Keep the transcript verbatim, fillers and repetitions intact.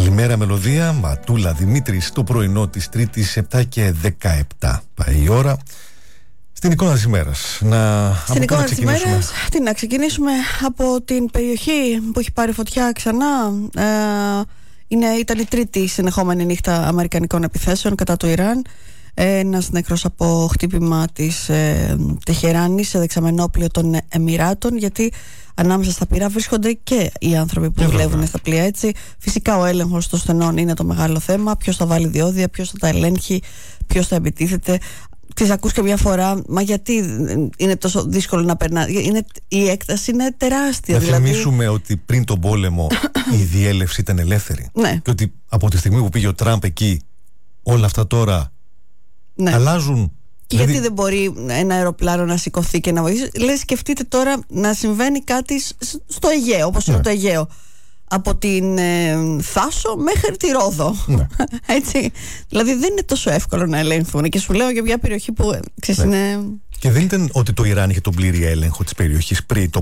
Καλημέρα μελωδία, Ματούλα Δημήτρης, το πρωινό της Τρίτης επτά και δεκαεπτά πάει η ώρα. Στην εικόνα της ημέρας. Να... Στην εικόνα της ημέρας, τι να ξεκινήσουμε από την περιοχή που έχει πάρει φωτιά ξανά. Ε, είναι, ήταν η τρίτη συνεχόμενη νύχτα αμερικανικών επιθέσεων κατά του Ιράν. Ένας νεκρός από χτύπημα της ε, Τεχεράνης σε δεξαμενόπλαιο των Εμιράτων, γιατί ανάμεσα στα πυρά βρίσκονται και οι άνθρωποι που δουλεύουν στα πλοία, έτσι. Φυσικά ο έλεγχος των στενών είναι το μεγάλο θέμα. Ποιος θα βάλει διόδια, ποιος θα τα ελέγχει, ποιος θα επιτίθεται. Τις ακούς και μια φορά, μα γιατί είναι τόσο δύσκολο να περνά? Είναι, η έκταση είναι τεράστια. Να δηλαδή... θυμίσουμε ότι πριν τον πόλεμο η διέλευση ήταν ελεύθερη. Ναι. Και ότι από τη στιγμή που πήγε ο Τραμπ εκεί, όλα αυτά τώρα ναι. αλλάζουν. Και δηλαδή... γιατί δεν μπορεί ένα αεροπλάνο να σηκωθεί και να βοηθήσει? Λες, σκεφτείτε τώρα να συμβαίνει κάτι στο Αιγαίο, όπως ναι. είναι το Αιγαίο. Από την ε, Θάσο μέχρι τη Ρόδο. Ναι. Έτσι. Δηλαδή δεν είναι τόσο εύκολο να ελέγχουν. Και σου λέω για μια περιοχή που ξέρεις, ναι. είναι... Και δεν ήταν ότι το Ιράν είχε τον πλήρη έλεγχο της περιοχής πριν το